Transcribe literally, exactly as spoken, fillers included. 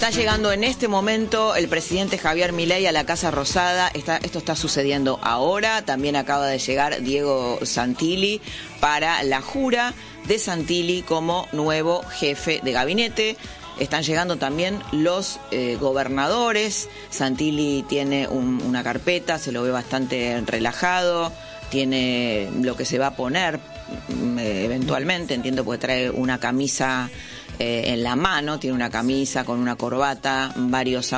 Está llegando en este momento el presidente Javier Milei a la Casa Rosada. Está, esto está sucediendo ahora. También acaba de llegar Diego Santilli para la jura de Santilli como nuevo jefe de gabinete. Están llegando también los eh, gobernadores. Santilli tiene un, una carpeta, se lo ve bastante relajado. Tiene lo que se va a poner eh, eventualmente, entiendo, porque trae una camisa eh, en la mano, tiene una camisa con una corbata, varios